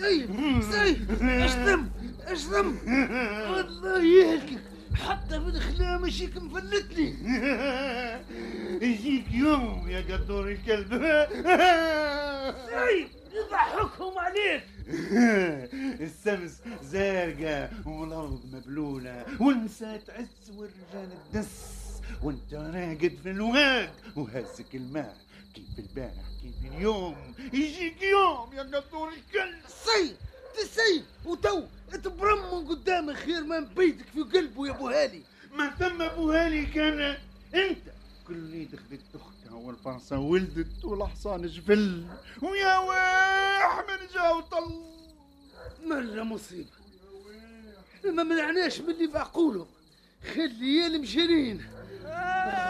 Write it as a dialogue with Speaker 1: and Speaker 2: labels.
Speaker 1: سيب اشتم والله يهلكك، حتى في الخلا مشيك مفلتني.
Speaker 2: يجيك يوم يا قدور الكلب.
Speaker 1: سيب يضحكهم عليك.
Speaker 2: الشمس زارقة والأرض مبلولة والنساء تعز والرجال تدس، وانت راقد في الواق وهزك الماء. كيف البارح كيف اليوم، يجيك يوم يا قدور الكلب.
Speaker 1: تسيب وتو تبرم من قدامي خير ما نبيتك في قلبه يا ابو هالي.
Speaker 2: ما ثم ابو هالي كان انت. كل دخلت اختها والفرصة ولدت والحصان جفل ويا واح من جا وطل.
Speaker 1: مرة مصيبة ما منعناش من اللي بقوله، خلي المشرين.